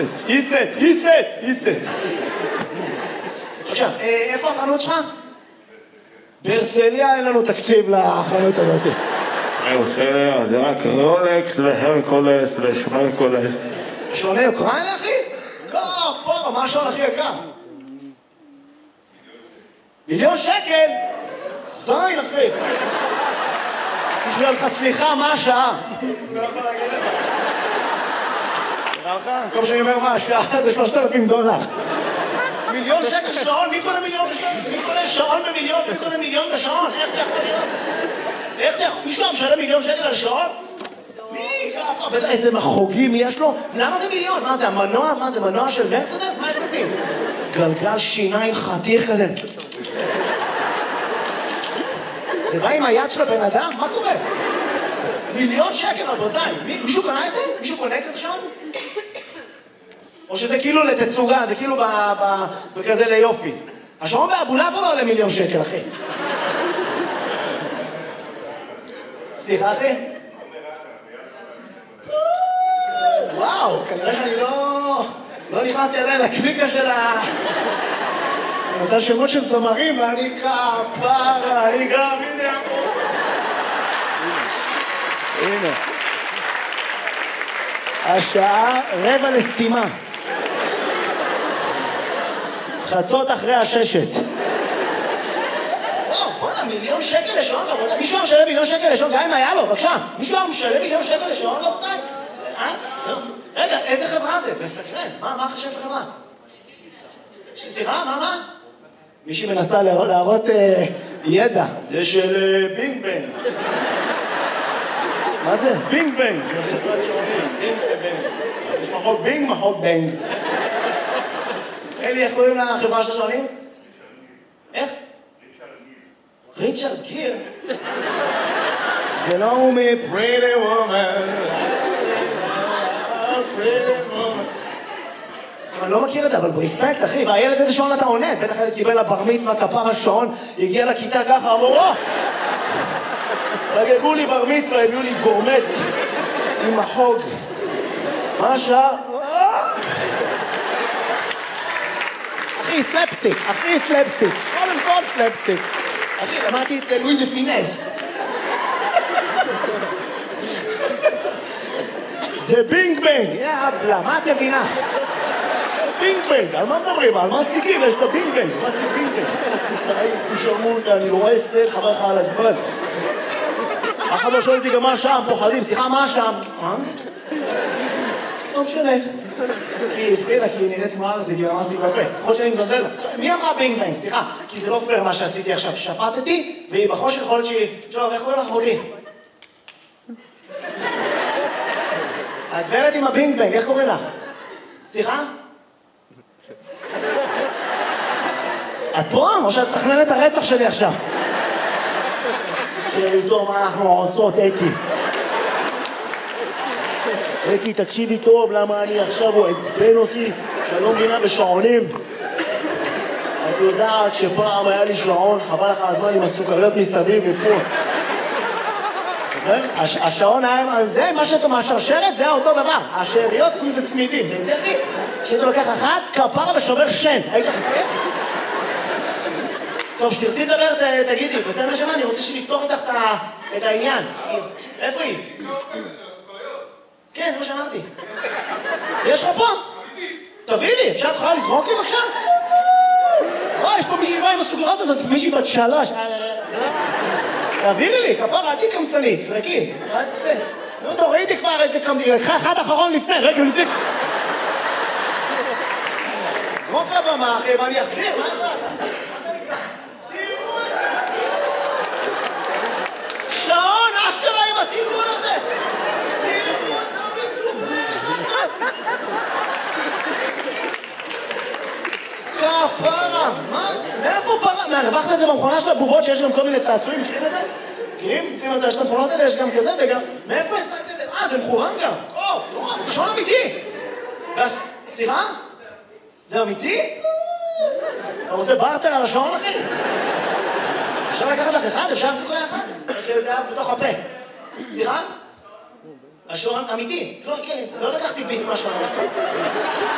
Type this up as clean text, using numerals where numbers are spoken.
איסט. עכשיו, איפה החנות שלך? בהרצליה אין לנו תקציב לחנות הזאת. בהרצליה זה רק רולקס והרקולס ושמרקולס. שעולה אוקראינה, אחי? לא, פה, מה השעון הכי יקר? מיליון שקל? זין, אחי. בשביל לך סליחה, מה השעה? לא יכול להגיד לך. נראה לך? כל שאני אומר מה השעה זה $3,000. מיליון שקל שעון? מי קונה מיליון בשעון? מי קונה שעון במיליון? מי קונה מיליון בשעון? איך זה יכול להיות? איך זה יכול? מישהו משלם מיליון שקל על שעון? מי? בטח איזה מחוגים יש לו? למה זה מיליון? מה זה המנוע? מה זה מנוע של מרצדס? מה יש בפנים? גלגל שיניים חתיך כזה. זה בא עם היד של הבן אדם? מה קורה? מיליון שקל רבותיי. מישהו קונה את זה? מישהו קונה כזה שעון? או שזה כאילו לתצוגה, זה כאילו בכזה ליופי. השעון באבולעפיה לא עולה מיליון שקל, אחי. סליחה, אחי? וואו, כנראה שאני לא נכנסתי עדיין לקליקה של אותה שמות של זמרים, ואני כפרה, אני גם, הנה פה. הנה. השעה 5:45. חצות אחרי הששת. וואו, בוא'נה, מיליון שקל לשעון, רבותיי. מישהו היה משלם מיליון שקל לשעון, גם אם היה לו, בבקשה. מישהו היה משלם מיליון שקל לשעון, רבותיי? רגע, איזה חברה זה? מסקרן. מה החשב חברה? סליחה, מה? מישהי מנסה להראות ידע. זה של בינג בנג. מה זה? בינג בנג. זה חברת שעונים. בינג ובנג. יש מחוק בינג, מחוק בנג. אלי, איך קוראים לחברה של השעונים? איך? ריצ'רד גיר. זה לא הוא מפריטי וומן. אני לא מכיר את זה, אבל ברספקט, אחי, והילד איזה שעון אתה עונד? בטח הילד קיבל לבר מצווה, כפר השעון, הגיע לכיתה ככה, אמרו, חגגו לי בר מצווה, הביאו לי גורמט עם החוג. מה השעה? אחי, סלפסטיק, קודם כל סלפסטיק. אחי, למדתי אצל לואי דה פינס. זה בינג בנג, יאבלה, מה את מבינה? בינג בנג, על מה מדברים? על מה סטיקים? יש את הבינג בנג. מה זה בינג בנג? תשרמו אותה, אני לא רואה סט, חבר לך על הזמן. אחד לא שואל אותי גם מה השעה, פוחדים, סליחה, מה השעה? לא משנה. כי הפרידה, כי היא נראית כמו ארזי, כי ממש בפה. יכול שאני מזלזל. מי אמרה בינג בנג? סליחה, כי זה לא פייר מה שעשיתי עכשיו. שפטתי, והיא בחושך יכול להיות שהיא... שלום, איך קוראים לך אחותי? הגברת עם הבינג בנג, איך קוראים לך? סליחה? את פה? או שאת תכננת את הרצח שלי עכשיו? שאיתו מה אנחנו עושות, אקי. אקי, תקשיבי טוב, למה אני עכשיו הוא עצבן אותי, שאני לא מבינה בשעונים. את יודעת שפעם היה לי שעון, חבל לך על הזמן עם הסוכריות מסביב ופה. השעון היה, זה מה שאתה מהשרשרת, זה אותו דבר. השאריות זה צמידים, זה יותר לי. כשאתה לוקח אחת, כפרה ושובר שן. היית חכה? טוב, שתרצי לדבר, תגידי. בסדר שמה, אני רוצה שנפתור איתך את העניין. איפה היא? כן, זה מה שאמרתי. יש לך פה? תביא לי, אפשר תוכל לזרוק לי בבקשה? יש פה מישהי באה עם הסוכריות הזאת, מישהי בת 3. תעבירי לי, כפרה, עדי קמצנית, זרקי. נו, תורידי כבר איזה קמצנית, לקחה אחד אחרון לפני, רגע לפני. זרוק לבמה, אחי, ואני אחזיר, מה יש לך? שעון, אשכרה עם התרגול הזה! כפרה, מה? מאיפה פרה? מהרווח לזה במכונה של הבובות שיש גם כל מיני צעצועים, מכירים את זה? מכירים? לפעמים יש את המכונות האלה, יש גם כזה וגם... מאיפה יש את זה? זה מכוון גם. שעון אמיתי! סליחה? זה אמיתי? אתה רוצה בארטר על השעון, אחי? אפשר לקחת לך אחד? אפשר לעשות לך אחד? שזה היה בתוך הפה. סליחה? השעון אמיתי. לא לקחתי ביס משהו.